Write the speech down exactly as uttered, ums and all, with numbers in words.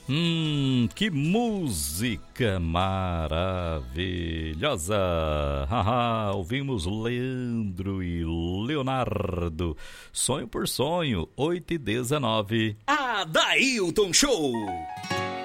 Hum, que música maravilhosa! Haha, ouvimos Leandro e Leonardo. Sonho por sonho, oito e dezenove. Adailton Show!